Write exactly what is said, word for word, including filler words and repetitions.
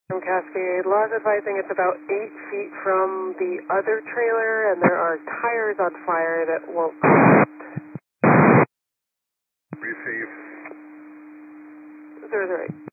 From Cascade, laws advising it's about eight feet from the other trailer, and there are tires on fire that won't go out. Receive. Zero zero eight.